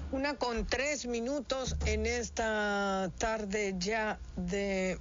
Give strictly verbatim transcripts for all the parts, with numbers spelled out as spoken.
Una con tres minutos en esta tarde ya de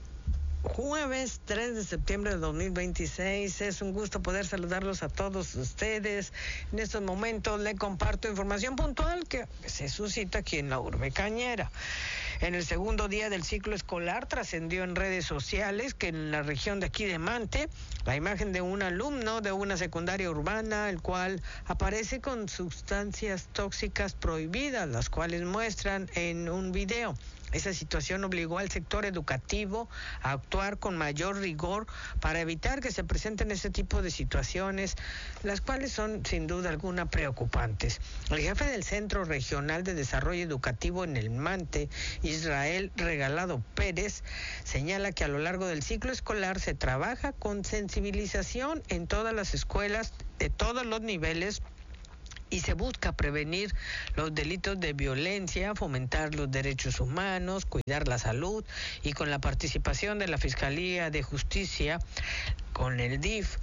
jueves tres de septiembre de dos mil veintiséis. Es un gusto poder saludarlos a todos ustedes. En estos momentos le comparto información puntual que se suscita aquí en la urbe cañera. En el segundo día del ciclo escolar trascendió en redes sociales que en la región de aquí de Mante, la imagen de un alumno de una secundaria urbana, el cual aparece con sustancias tóxicas prohibidas, las cuales muestran en un video. Esa situación obligó al sector educativo a actuar con mayor rigor para evitar que se presenten este tipo de situaciones, las cuales son sin duda alguna preocupantes. El jefe del Centro Regional de Desarrollo Educativo en el Mante, Israel Regalado Pérez, señala que a lo largo del ciclo escolar se trabaja con sensibilización en todas las escuelas de todos los niveles y se busca prevenir los delitos de violencia, fomentar los derechos humanos, cuidar la salud, y con la participación de la Fiscalía de Justicia, con el D I F,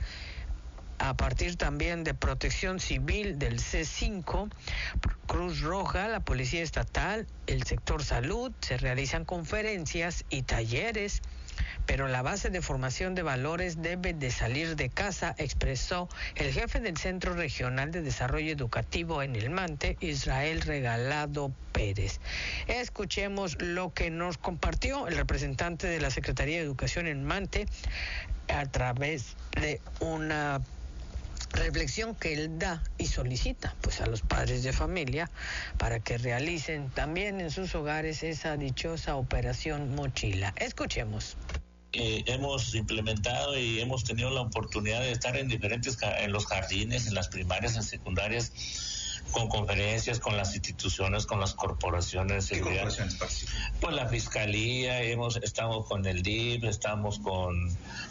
a partir también de Protección Civil del C cinco, Cruz Roja, la Policía Estatal, el sector salud, se realizan conferencias y talleres, pero la base de formación de valores debe de salir de casa, expresó el jefe del Centro Regional de Desarrollo Educativo en el Mante, Israel Regalado Pérez. Escuchemos lo que nos compartió el representante de la Secretaría de Educación en Mante a través de una reflexión que él da y solicita pues a los padres de familia para que realicen también en sus hogares esa dichosa operación mochila. Escuchemos. Eh, hemos implementado y hemos tenido la oportunidad de estar en diferentes, en los jardines, en las primarias, en secundarias, con conferencias, con las instituciones, con las corporaciones de seguridad. Pues la Fiscalía, hemos estamos con el D I F, estamos con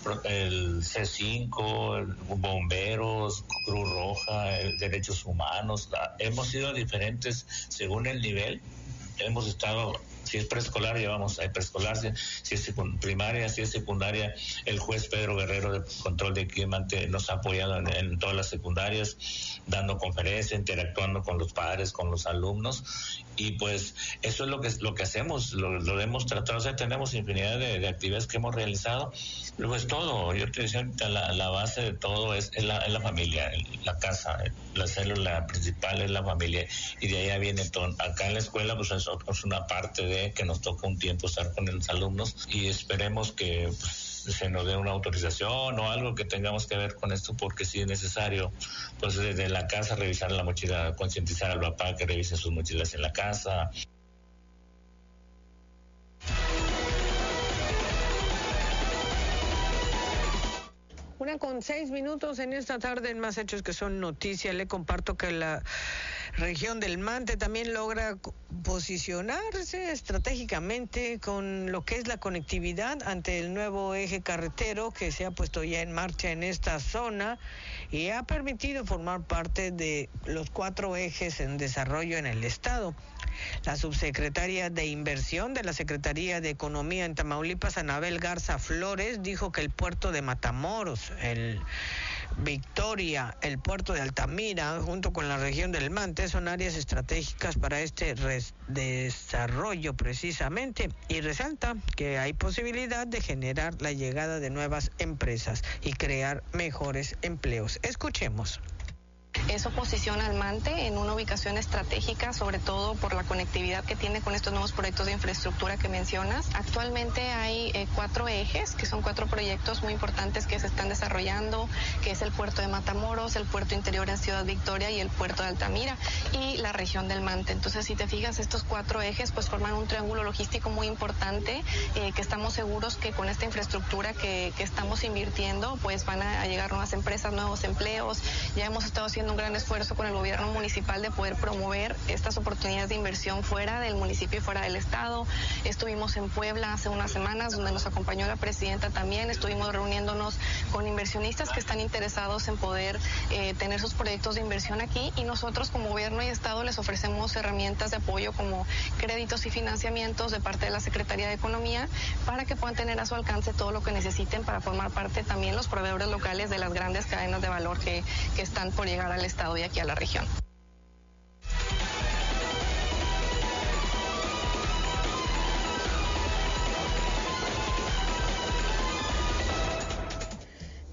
el C cinco, el Bomberos, Cruz Roja, el Derechos Humanos. Hemos ido a diferentes, según el nivel, hemos estado. Si es preescolar, llevamos a preescolar, si es primaria, si es secundaria, el juez Pedro Guerrero de Control de Quimante nos ha apoyado en, en todas las secundarias, dando conferencias, interactuando con los padres, con los alumnos, y pues eso es lo que lo que hacemos, lo, lo hemos tratado, o sea, tenemos infinidad de, de actividades que hemos realizado, luego es todo, yo te decía ahorita, la, la base de todo es, es, la, es la familia, la casa, la célula principal es la familia, y de allá viene todo. Acá en la escuela pues es, es una parte de que nos toca un tiempo estar con los alumnos y esperemos que pues, se nos dé una autorización o algo que tengamos que ver con esto, porque si es necesario, pues desde la casa revisar la mochila, concientizar al papá que revise sus mochilas en la casa. Una con seis minutos en esta tarde en Más Hechos que son noticia. Le comparto que la región del Mante también logra posicionarse estratégicamente con lo que es la conectividad ante el nuevo eje carretero que se ha puesto ya en marcha en esta zona y ha permitido formar parte de los cuatro ejes en desarrollo en el estado. La subsecretaria de Inversión de la Secretaría de Economía en Tamaulipas, Anabel Garza Flores, dijo que el puerto de Matamoros, el Victoria, el puerto de Altamira, junto con la región del Mante, son áreas estratégicas para este desarrollo precisamente, y resalta que hay posibilidad de generar la llegada de nuevas empresas y crear mejores empleos. Escuchemos. Eso posiciona al Mante en una ubicación estratégica, sobre todo por la conectividad que tiene con estos nuevos proyectos de infraestructura que mencionas. Actualmente hay eh, cuatro ejes, que son cuatro proyectos muy importantes que se están desarrollando, que es el puerto de Matamoros, el puerto interior en Ciudad Victoria y el puerto de Altamira y la región del Mante. Entonces, si te fijas, estos cuatro ejes pues forman un triángulo logístico muy importante, eh, que estamos seguros que con esta infraestructura que, que estamos invirtiendo pues van a, a llegar nuevas empresas, nuevos empleos. Ya hemos estado haciendo un gran esfuerzo con el gobierno municipal de poder promover estas oportunidades de inversión fuera del municipio y fuera del estado. Estuvimos en Puebla hace unas semanas, donde nos acompañó la presidenta también. Estuvimos reuniéndonos con inversionistas que están interesados en poder eh, tener sus proyectos de inversión aquí, y nosotros como gobierno y estado les ofrecemos herramientas de apoyo como créditos y financiamientos de parte de la Secretaría de Economía para que puedan tener a su alcance todo lo que necesiten para formar parte también los proveedores locales de las grandes cadenas de valor que, que están por llegar al estado y aquí a la región.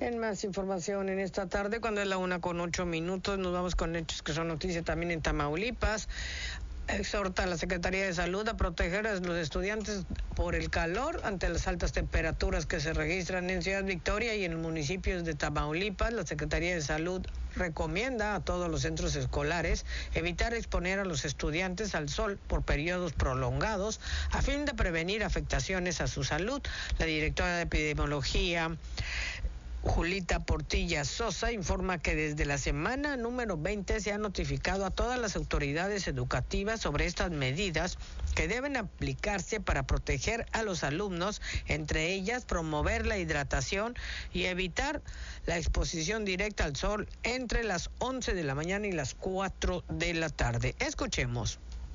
En más información en esta tarde, cuando es la una con ocho minutos, nos vamos con hechos que son noticias también en Tamaulipas. Exhorta a la Secretaría de Salud a proteger a los estudiantes por el calor ante las altas temperaturas que se registran en Ciudad Victoria y en municipios de Tamaulipas. La Secretaría de Salud recomienda a todos los centros escolares evitar exponer a los estudiantes al sol por periodos prolongados a fin de prevenir afectaciones a su salud. La directora de Epidemiología, Julita Portilla Sosa, informa que desde la semana número veinte se ha notificado a todas las autoridades educativas sobre estas medidas que deben aplicarse para proteger a los alumnos, entre ellas promover la hidratación y evitar la exposición directa al sol entre las once de la mañana y las cuatro de la tarde. Escuchemos.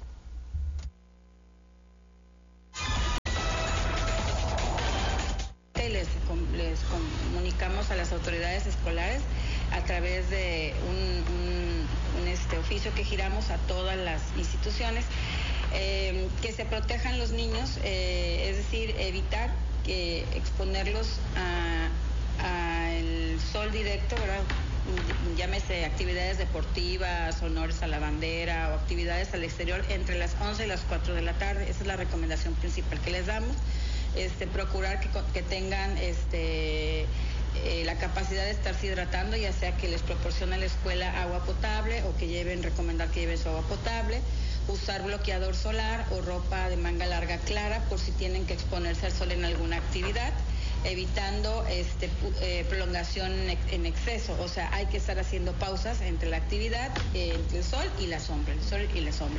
Les, les comunicamos a las autoridades escolares a través de un, un, un este, oficio que giramos a todas las instituciones, eh, que se protejan los niños, eh, es decir, evitar que exponerlos a, a el sol directo, ¿verdad? Llámese actividades deportivas, honores a la bandera o actividades al exterior entre las once y las cuatro de la tarde. Esa es la recomendación principal que les damos. Este, procurar que, que tengan este, eh, la capacidad de estarse hidratando, ya sea que les proporcione la escuela agua potable o que lleven, recomendar que lleven su agua potable, usar bloqueador solar o ropa de manga larga clara por si tienen que exponerse al sol en alguna actividad, evitando este, eh, prolongación en exceso, o sea, hay que estar haciendo pausas entre la actividad, eh, entre el sol y la sombra, el sol y la sombra.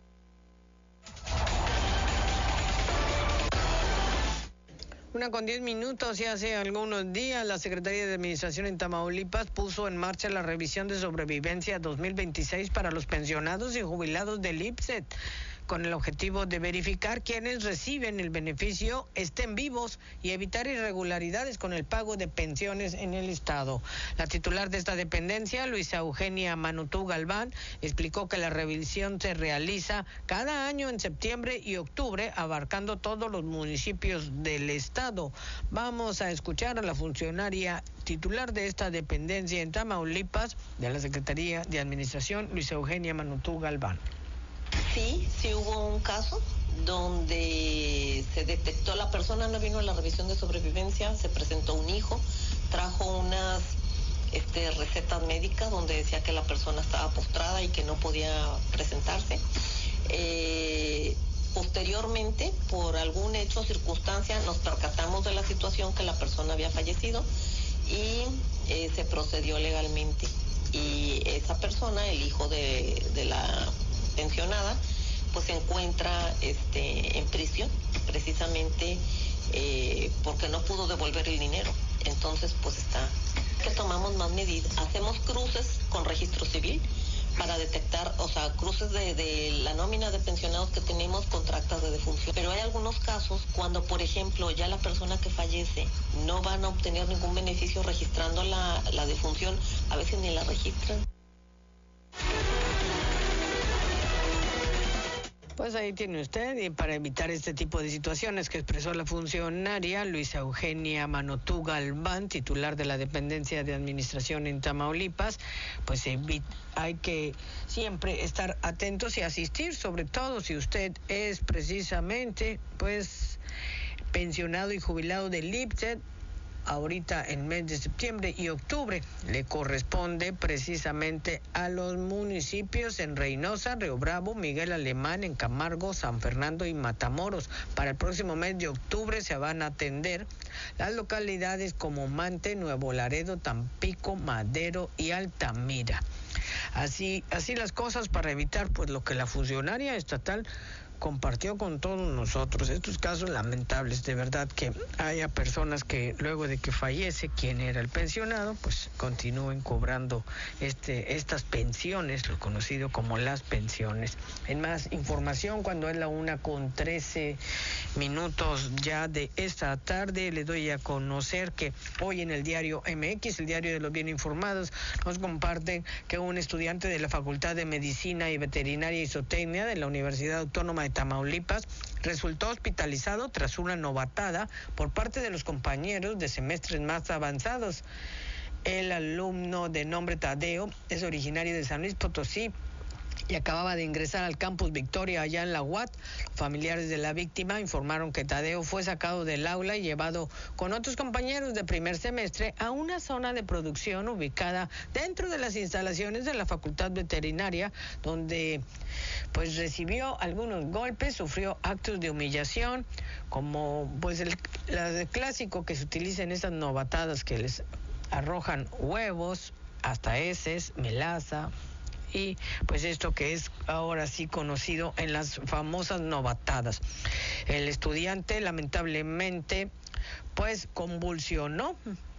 Una con diez minutos y hace algunos días la Secretaría de Administración en Tamaulipas puso en marcha la revisión de sobrevivencia dos mil veintiséis para los pensionados y jubilados del I P S S E T, con el objetivo de verificar quienes reciben el beneficio estén vivos y evitar irregularidades con el pago de pensiones en el Estado. La titular de esta dependencia, Luisa Eugenia Manutú Galván, explicó que la revisión se realiza cada año en septiembre y octubre, abarcando todos los municipios del Estado. Vamos a escuchar a la funcionaria titular de esta dependencia en Tamaulipas, de la Secretaría de Administración, Luisa Eugenia Manutú Galván. Sí, sí hubo un caso donde se detectó, la persona no vino a la revisión de sobrevivencia, se presentó un hijo, trajo unas este, recetas médicas donde decía que la persona estaba postrada y que no podía presentarse. Eh, posteriormente, por algún hecho o circunstancia, nos percatamos de la situación que la persona había fallecido y eh, se procedió legalmente. Y esa persona, el hijo de, de la pensionada, pues se encuentra este, en prisión, precisamente eh, porque no pudo devolver el dinero. Entonces, pues está, que tomamos más medidas. Hacemos cruces con registro civil para detectar, o sea, cruces de, de la nómina de pensionados que tenemos contra actas de defunción. Pero hay algunos casos cuando, por ejemplo, ya la persona que fallece no van a obtener ningún beneficio registrando la, la defunción, a veces ni la registran. Pues ahí tiene usted, y para evitar este tipo de situaciones que expresó la funcionaria Luisa Eugenia Manutú Galván, titular de la dependencia de administración en Tamaulipas, pues hay que siempre estar atentos y asistir, sobre todo si usted es precisamente pues pensionado y jubilado del I P S S E T. Ahorita en mes de septiembre y octubre le corresponde precisamente a los municipios en Reynosa, Río Bravo, Miguel Alemán, en Camargo, San Fernando y Matamoros. Para el próximo mes de octubre se van a atender las localidades como Mante, Nuevo Laredo, Tampico, Madero y Altamira. Así, así las cosas para evitar pues lo que la funcionaria estatal compartió con todos nosotros. Estos casos lamentables, de verdad, que haya personas que luego de que fallece quien era el pensionado, pues continúen cobrando este estas pensiones, lo conocido como las pensiones. En más información, cuando es la una con trece minutos ya de esta tarde, le doy a conocer que hoy en el diario M X, el diario de los bien informados, nos comparten que un estudiante de la Facultad de Medicina y Veterinaria y Zootecnia de la Universidad Autónoma de de Tamaulipas, resultó hospitalizado tras una novatada por parte de los compañeros de semestres más avanzados. El alumno de nombre Tadeo es originario de San Luis Potosí y acababa de ingresar al campus Victoria allá en la U A T. Familiares de la víctima informaron que Tadeo fue sacado del aula y llevado con otros compañeros de primer semestre a una zona de producción ubicada dentro de las instalaciones de la Facultad Veterinaria, donde pues recibió algunos golpes, sufrió actos de humillación, como pues el, el clásico que se utiliza en estas novatadas, que les arrojan huevos, hasta heces, melaza, y pues esto que es ahora sí conocido en las famosas novatadas. El estudiante lamentablemente pues convulsionó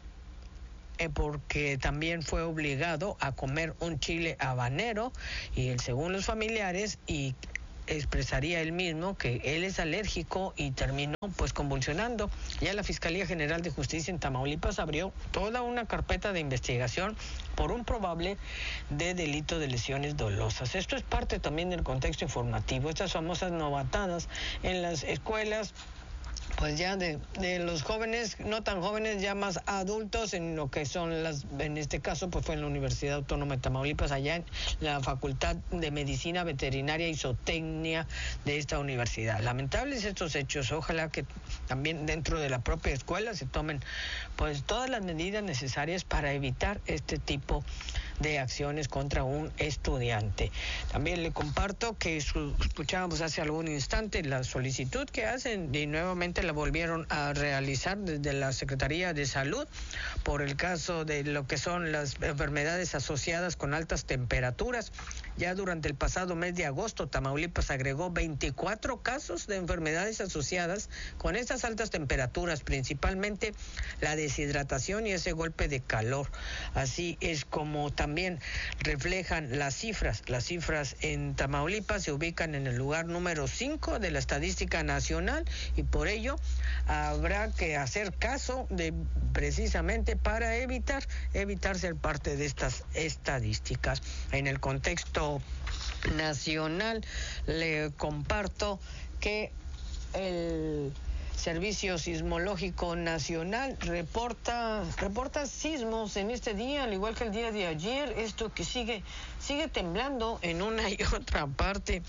eh, porque también fue obligado a comer un chile habanero, y él, según los familiares, y expresaría él mismo que él es alérgico y terminó pues convulsionando. Ya la Fiscalía General de Justicia en Tamaulipas abrió toda una carpeta de investigación por un probable de delito de lesiones dolosas. Esto es parte también del contexto informativo, estas famosas novatadas en las escuelas, pues ya de, de los jóvenes, no tan jóvenes, ya más adultos, en lo que son las, en este caso pues fue en la Universidad Autónoma de Tamaulipas, allá en la Facultad de Medicina Veterinaria y Zootecnia de esta universidad. Lamentables estos hechos, ojalá que también dentro de la propia escuela se tomen pues todas las medidas necesarias para evitar este tipo de acciones contra un estudiante. También le comparto que escuchábamos hace algún instante la solicitud que hacen y nuevamente la volvieron a realizar desde la Secretaría de Salud por el caso de lo que son las enfermedades asociadas con altas temperaturas. Ya durante el pasado mes de agosto, Tamaulipas agregó veinticuatro casos de enfermedades asociadas con estas altas temperaturas, principalmente la deshidratación y ese golpe de calor. Así es como también También reflejan las cifras. Las cifras en Tamaulipas se ubican en el lugar número cinco de la estadística nacional, y por ello habrá que hacer caso de precisamente para evitar, evitar ser parte de estas estadísticas. En el contexto nacional le comparto que el Servicio Sismológico Nacional reporta reporta sismos en este día, al igual que el día de ayer. Esto que sigue sigue temblando en una y otra parte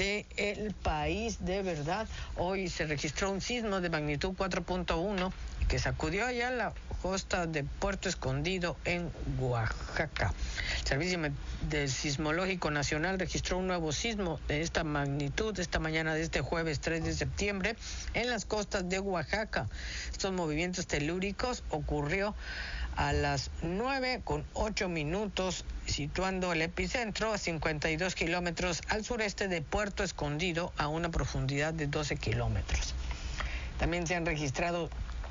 del país, de verdad. Hoy se registró un sismo de magnitud cuatro punto uno que sacudió allá la costa de Puerto Escondido en Oaxaca. El Servicio de Sismológico Nacional registró un nuevo sismo de esta magnitud esta mañana de este jueves tres de septiembre en las costas de Oaxaca. Estos movimientos telúricos ocurrió a las nueve con ocho minutos, situando el epicentro a cincuenta y dos kilómetros al sureste de Puerto Escondido, a una profundidad de doce kilómetros. También se han registrado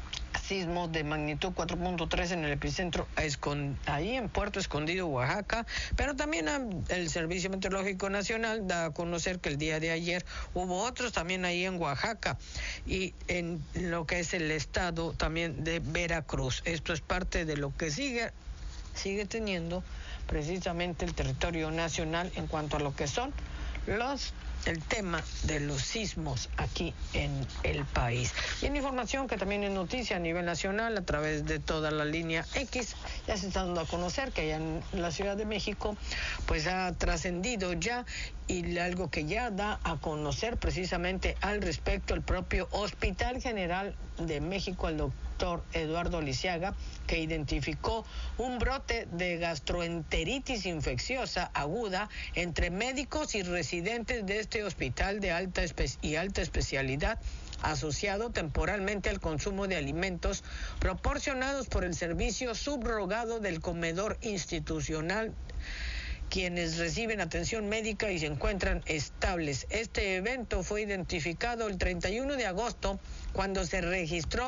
sismos de magnitud cuatro punto tres en el epicentro ahí en Puerto Escondido, Oaxaca, pero también el Servicio Meteorológico Nacional da a conocer que el día de ayer hubo otros también ahí en Oaxaca y en lo que es el estado también de Veracruz. Esto es parte de lo que sigue, sigue teniendo precisamente el territorio nacional en cuanto a lo que son los el tema de los sismos aquí en el país. Y en información que también es noticia a nivel nacional a través de toda la línea X, ya se está dando a conocer que allá en la Ciudad de México pues ha trascendido ya, y algo que ya da a conocer precisamente al respecto el propio Hospital General de México, el doctor Eduardo Lisiaga, que identificó un brote de gastroenteritis infecciosa aguda entre médicos y residentes de este hospital de alta espe- y alta especialidad, asociado temporalmente al consumo de alimentos proporcionados por el servicio subrogado del comedor institucional, quienes reciben atención médica y se encuentran estables. Este evento fue identificado el treinta y uno de agosto, cuando se registró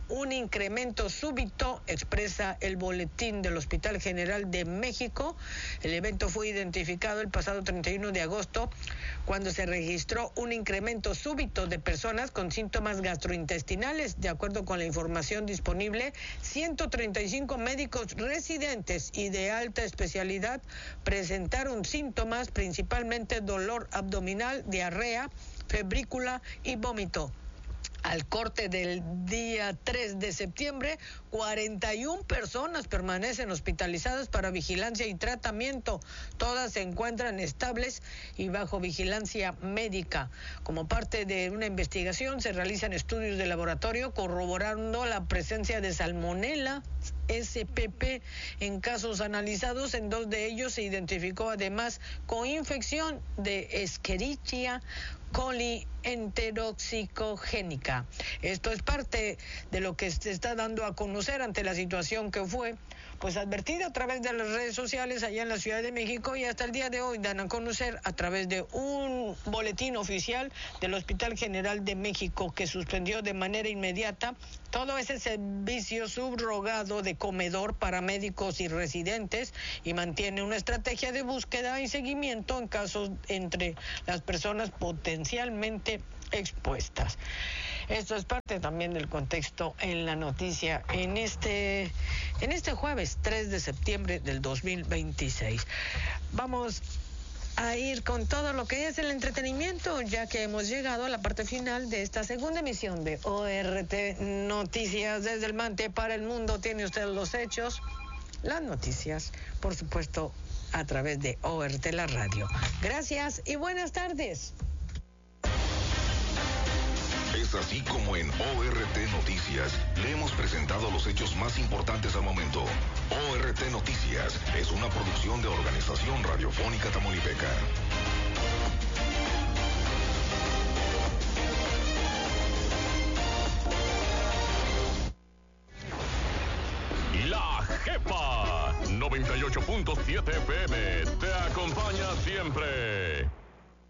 un incremento súbito, expresa el boletín del Hospital General de México. El evento fue identificado el pasado treinta y uno de agosto, cuando se registró un incremento súbito de personas con síntomas gastrointestinales. De acuerdo con la información disponible, ciento treinta y cinco médicos residentes y de alta especialidad presentaron síntomas, principalmente dolor abdominal, diarrea, febrícula y vómito. Al corte del día tres de septiembre, cuarenta y una personas permanecen hospitalizadas para vigilancia y tratamiento. Todas se encuentran estables y bajo vigilancia médica. Como parte de una investigación, se realizan estudios de laboratorio corroborando la presencia de salmonela S P P en casos analizados. En dos de ellos se identificó además coinfección de Escherichia coli enteroxicogénica. Esto es parte de lo que se está dando a conocer ante la situación que fue pues advertida a través de las redes sociales allá en la Ciudad de México, y hasta el día de hoy dan a conocer a través de un boletín oficial del Hospital General de México, que suspendió de manera inmediata todo ese servicio subrogado de comedor para médicos y residentes, y mantiene una estrategia de búsqueda y seguimiento en casos entre las personas potencialmente expuestas. Esto es parte también del contexto en la noticia en este en este jueves tres de septiembre del dos mil veintiséis. Vamos a ir con todo lo que es el entretenimiento, ya que hemos llegado a la parte final de esta segunda emisión de O R T Noticias desde el Mante para el Mundo. Tiene usted los hechos, las noticias, por supuesto, a través de O R T La Radio. Gracias y buenas tardes. Es así como en O R T Noticias le hemos presentado los hechos más importantes al momento. O R T Noticias es una producción de Organización Radiofónica Tamaulipeca. La Jefa noventa y ocho punto siete F M te acompaña siempre.